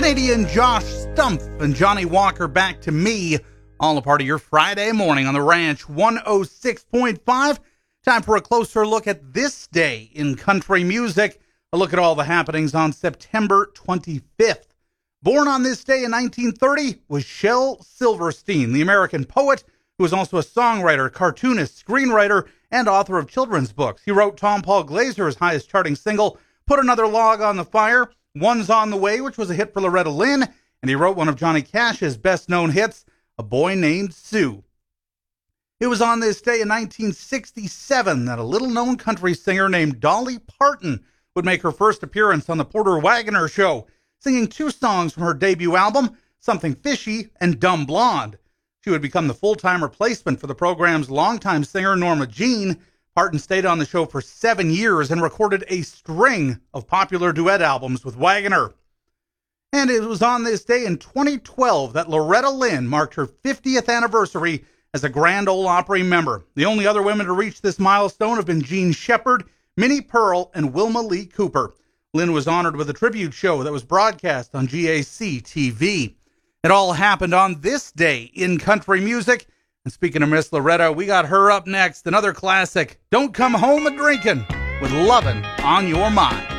Canadian Josh Stumpf and Johnny Walker, Back to Me, all a part of your Friday morning on the Ranch 106.5. Time for a closer look at this day in country music. A look at all the happenings on September 25th. Born on this day in 1930 was Shel Silverstein, the American poet, who was also a songwriter, cartoonist, screenwriter, and author of children's books. He wrote Tom Paul Glazer's highest charting single, Put Another Log on the Fire, One's on the Way, which was a hit for Loretta Lynn, and he wrote one of Johnny Cash's best-known hits, A Boy Named Sue. It was on this day in 1967 that a little-known country singer named Dolly Parton would make her first appearance on the Porter Wagoner Show, singing two songs from her debut album, Something Fishy and Dumb Blonde. She would become the full-time replacement for the program's longtime singer Norma Jean. Parton stayed on the show for 7 years and recorded a string of popular duet albums with Wagoner. And it was on this day in 2012 that Loretta Lynn marked her 50th anniversary as a Grand Ole Opry member. The only other women to reach this milestone have been Jean Shepard, Minnie Pearl, and Wilma Lee Cooper. Lynn was honored with a tribute show that was broadcast on GAC TV. It all happened on this day in country music. And speaking of Miss Loretta, we got her up next. Another classic, Don't Come Home a-Drinkin' with Lovin' on Your Mind.